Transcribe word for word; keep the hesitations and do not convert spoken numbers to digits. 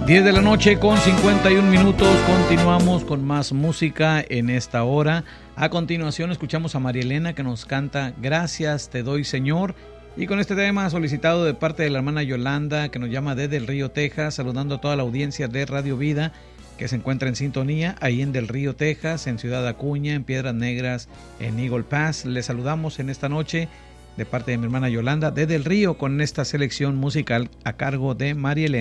diez de la noche con cincuenta y un minutos, continuamos con más música en esta hora. A continuación escuchamos a María Elena que nos canta Gracias te doy Señor, y con este tema solicitado de parte de la hermana Yolanda que nos llama desde el Río, Texas, saludando a toda la audiencia de Radio Vida que se encuentra en sintonía ahí en Del Río, Texas, en Ciudad Acuña, en Piedras Negras, en Eagle Pass. Les saludamos en esta noche de parte de mi hermana Yolanda desde el Río con esta selección musical a cargo de María Elena.